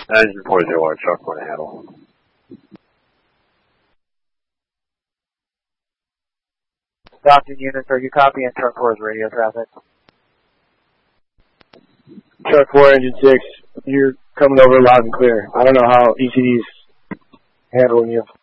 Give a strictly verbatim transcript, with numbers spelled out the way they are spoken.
Engine four zero one, truck one handle. Stockton units, are you copying truck four's radio traffic? Truck four, engine six, you're coming over loud and clear. I don't know how E C D's handling you.